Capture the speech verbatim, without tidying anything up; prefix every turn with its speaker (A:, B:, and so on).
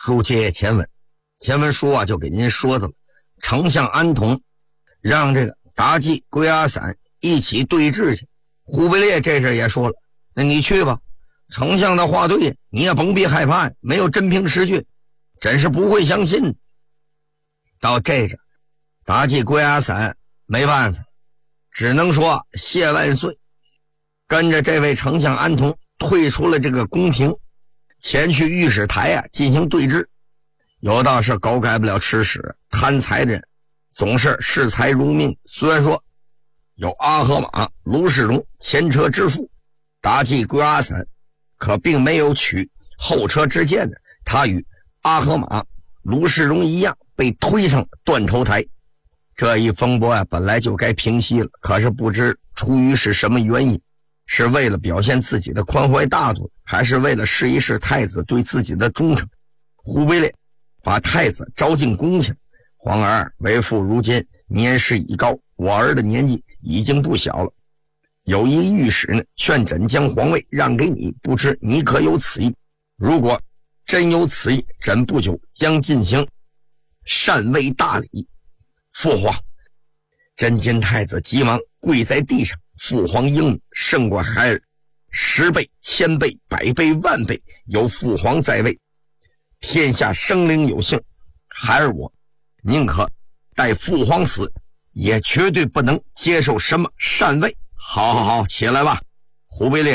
A: 书接前文，前文书啊就给您说到了，丞相安统让这个妲己、龟阿散一起对峙去。忽必烈这事也说了，那你去吧，丞相的话对，你也甭必害怕，没有真凭实据，真是不会相信。到这着，妲己、龟阿散没办法，只能说谢万岁，跟着这位丞相安统退出了这个宫廷，前去御史台啊进行对峙。有道是狗改不了吃屎，贪财的人总是视财如命。虽然说有阿合马、卢世荣前车之父，妲己、龟阿散可并没有取后车之鉴的，他与阿合马、卢世荣一样被推上断头台。这一风波啊本来就该平息了，可是不知出于是什么原因，是为了表现自己的宽怀大度，还是为了试一试太子对自己的忠诚，忽必烈把太子招进宫去。皇儿为父如今年事已高，我儿的年纪已经不小了，有一御史呢劝朕将皇位让给你，不知你可有此意？如果真有此意，朕不久将进行禅位大礼。父皇！真金太子急忙跪在地上，父皇英明，胜过孩儿十倍、千倍、百倍、万倍，有父皇在位，天下生灵有幸，孩儿我宁可待父皇死，也绝对不能接受什么禅位。好好好，起来吧！忽必烈